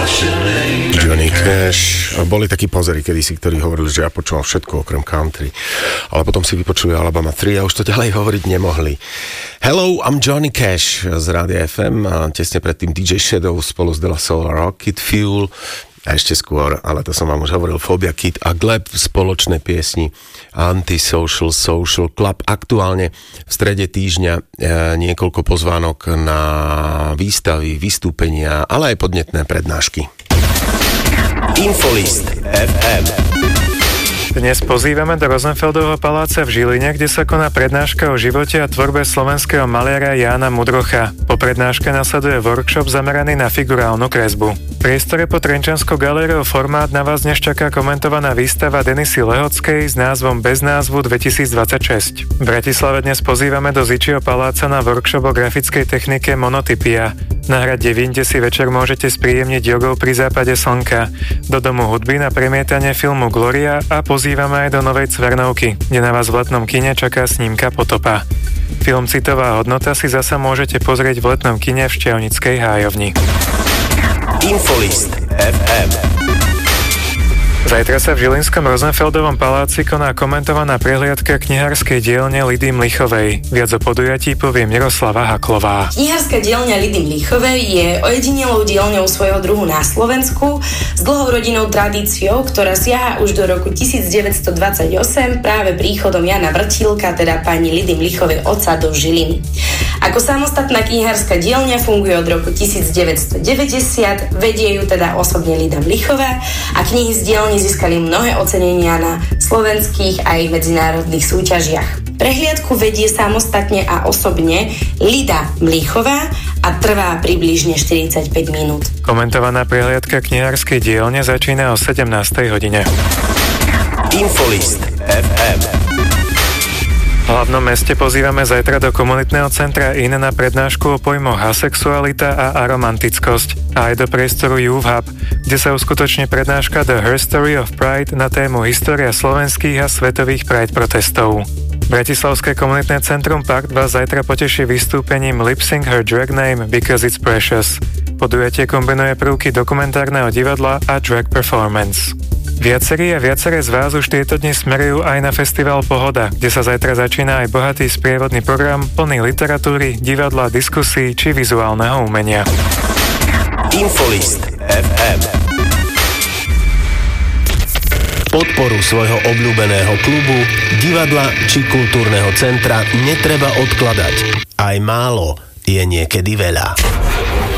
Johnny Cash. Boli takí pozery kedysi, ktorí hovorili, že ja počúvam všetko okrem country. Ale potom si vypočuli Alabama 3 a už to ďalej hovoriť nemohli. Hello, I'm Johnny Cash z Rádia FM a tesne predtým DJ Shadow spolu s De La Soul a Rocket Fuel. A ešte skôr, ale to som vám už hovoril, Phobia Kid a Gleb v spoločnej piesni Antisocial Social Club. Aktuálne v strede týždňa niekoľko pozvánok na výstavy, vystúpenia, ale aj podnetné prednášky. Infolist FM. Dnes pozývame do Rosenfeldovho paláca v Žiline, kde sa koná prednáška o živote a tvorbe slovenského maliara Jána Mudrocha. Po prednáške nasleduje workshop zameraný na figurálnu kresbu. V priestore pod Trenčianskou galériou Formát na vás dnes čaká komentovaná výstava Denisy Lehockej s názvom Bez názvu 2026. V Bratislave dnes pozývame do Zičieho paláca na workshop o grafickej technike Monotypia. Na hrade Vinde si večer môžete spríjemniť jogou pri západe slnka. Do domu hudby na premietanie filmu Gloria a pozývame aj do Novej Cvernovky, kde na vás v letnom kine čaká snímka Potopa. Film Citová hodnota si zasa môžete pozrieť v letnom kine v Šťavnickej hájovni. Infolist FM. Zajtra sa v Žilinskom Rosenfeldovom paláci koná komentovaná prehliadka knihárskej dielne Lidy Mlichovej. Viac o podujatí povie Miroslava Haklová. Knihárska dielňa Lidy Mlichovej je ojedinelou dielňou svojho druhu na Slovensku s dlhou rodinnou tradíciou, ktorá siaha už do roku 1928 práve príchodom Jana Vrtílka, teda pani Lidy Mlichovej otca, do Žiliny. Ako samostatná knihárska dielňa funguje od roku 1990, vedie ju teda osobne Lida Mlichová a knihy z dielne získali mnohé ocenenia na slovenských aj medzinárodných súťažiach. Prehliadku vedie samostatne a osobne Lida Mlichová a trvá približne 45 minút. Komentovaná prehliadka knihárskej dielne začína o 17. hodine. Infolist FM. V hlavnom meste pozývame zajtra do komunitného centra IN na prednášku o pojmoch asexualita a aromantickosť a aj do priestoru Youth Hub, kde sa uskutoční prednáška The Her Story of Pride na tému História slovenských a svetových Pride protestov. Bratislavské komunitné centrum Pakt vás zajtra poteší vystúpením Lip Sync Her Drag Name Because It's Precious. Podujatie kombinuje prvky dokumentárneho divadla a drag performance. Viacerí a viaceré z vás už tieto dni smerujú aj na festival Pohoda, kde sa zajtra začína aj bohatý sprievodný program plný literatúry, divadla, diskusí či vizuálneho umenia. Infolist FM. Podporu svojho obľúbeného klubu, divadla či kultúrneho centra netreba odkladať. Aj málo je niekedy veľa.